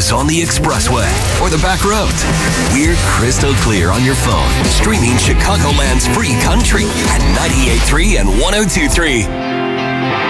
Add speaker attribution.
Speaker 1: is on the expressway or the back roads. We're crystal clear on your phone, streaming Chicagoland's free country at 98.3 and 102.3.